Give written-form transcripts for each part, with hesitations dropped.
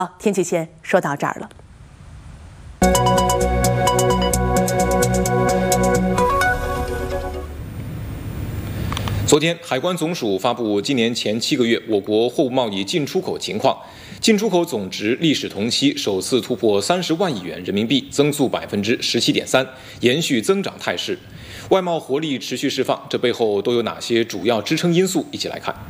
好，天气先说到这儿了。 昨天，海关总署发布今年前7个月我国货物贸易进出口情况，进出口总值历史同期首次突破30万亿元人民币，增速17.3%，延续增长态势。外贸活力持续释放，这背后都有哪些主要支撑因素？一起来看。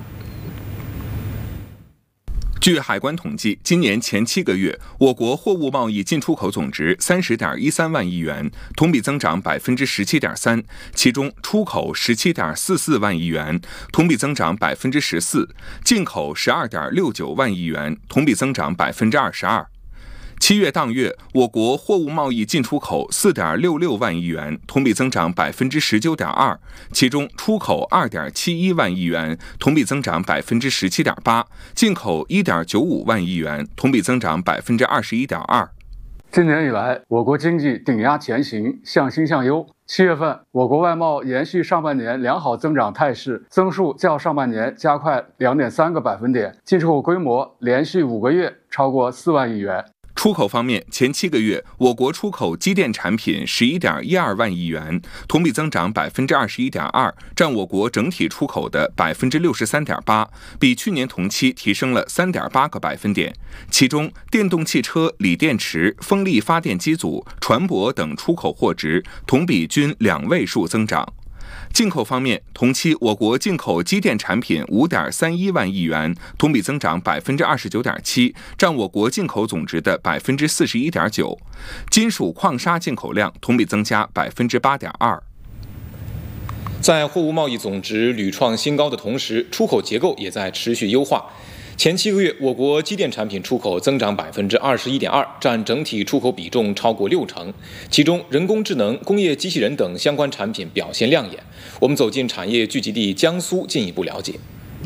据海关统计，今年前7个月，我国货物贸易进出口总值30.13万亿元，同比增长17.3%，其中出口17.44万亿元，同比增长14%，进口12.69万亿元，同比增长22%。7月当月，我国货物贸易进出口4.66万亿元，同比增长19.2%，其中出口2.71万亿元，同比增长17.8%，进口1.95万亿元，同比增长21.2%。 今年以来，我国经济顶压前行，向新向优。7月份，我国外贸延续上半年良好增长态势，增速较上半年加快2.3个百分点，进出口规模连续5个月超过4万亿元。 出口方面，前7个月，我国出口机电产品11.12万亿元，同比增长21.2%，占我国整体出口的63.8%，比去年同期提升了3.8个百分点。其中，电动汽车、锂电池、风力发电机组、船舶等出口货值同比均2位数增长。进口方面，同期我国进口机电产品5.31万亿元，同比增长29.7%，占我国进口总值的41.9%。金属矿砂进口量同比增加8.2%。 在货物贸易总值屡创新高的同时，出口结构也在持续优化。前7个月，我国机电产品出口增长21.2%，占整体出口比重超过60%。其中，人工智能、工业机器人等相关产品表现亮眼。我们走进产业聚集地江苏，进一步了解。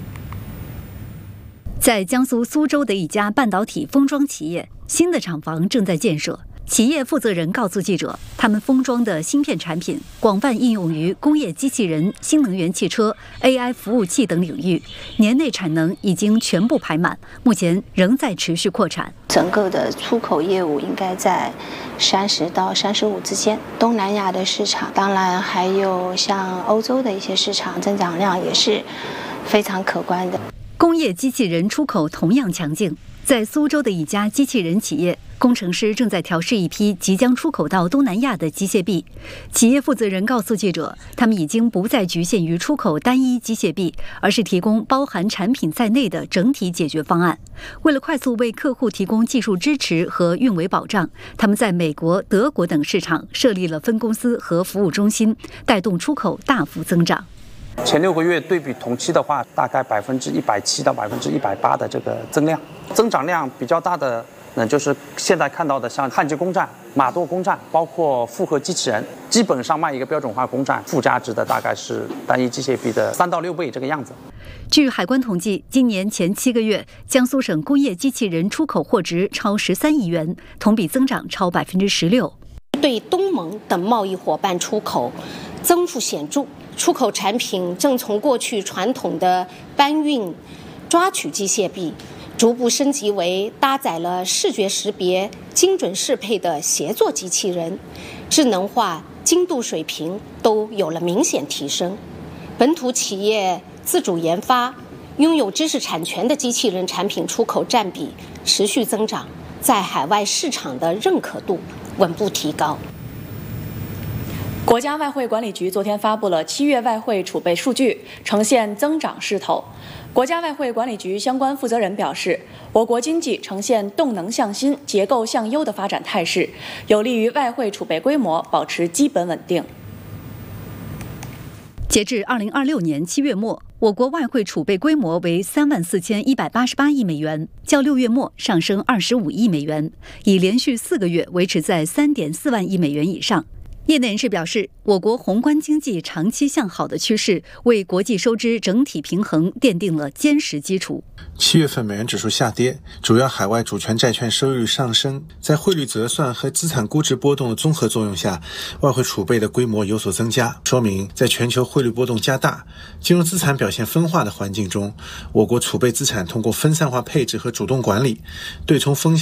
在江苏苏州的一家半导体封装企业，新的厂房正在建设。企业负责人告诉记者，他们封装的芯片产品广泛应用于工业机器人、新能源汽车、AI 服务器等领域，年内产能已经全部排满，目前仍在持续扩产。 整个的出口业务应该在30到35之间，东南亚的市场，当然还有像欧洲的一些市场，增长量也是非常可观的。 工业机器人出口同样强劲。在苏州的一家机器人企业，工程师正在调试一批即将出口到东南亚的机械臂。企业负责人告诉记者，他们已经不再局限于出口单一机械臂，而是提供包含产品在内的整体解决方案。为了快速为客户提供技术支持和运维保障，他们在美国、德国等市场设立了分公司和服务中心，带动出口大幅增长。 前6个月对比同期的话，大概170%到180%的这个增量，增长量比较大的，就是现在看到的像焊接工站、码垛工站，包括复合机器人，基本上卖一个标准化工站，附加值的大概是单一机械臂的3到6倍这个样子。 据海关统计，今年前7个月，江苏省工业机器人出口货值超13亿元，同比增长超16%。 对东盟等贸易伙伴出口增幅显著。出口产品正从过去传统的搬运、抓取机械臂，逐步升级为搭载了视觉识别、精准适配的协作机器人，智能化、精度水平都有了明显提升。本土企业自主研发、拥有知识产权的机器人产品出口占比持续增长，在海外市场的认可度稳步提高。 国家外汇管理局昨天发布了7月外汇储备数据，呈现增长势头。国家外汇管理局相关负责人表示，我国经济呈现动能向新、结构向优的发展态势，有利于外汇储备规模保持基本稳定。 截至2026年7月末，我国外汇储备规模为34188亿美元，较6月末上升25亿美元，已连续4个月维持在3.4万亿美元以上。业内人士表示，我国宏观经济长期向好的趋势为国际收支整体平衡奠定了坚实基础。 7月份美元指数下跌，主要海外主权债券收益率上升，在汇率折算和资产估值波动的综合作用下，外汇储备的规模有所增加，说明在全球汇率波动加大、金融资产表现分化的环境中，我国储备资产通过分散化配置和主动管理，对冲风险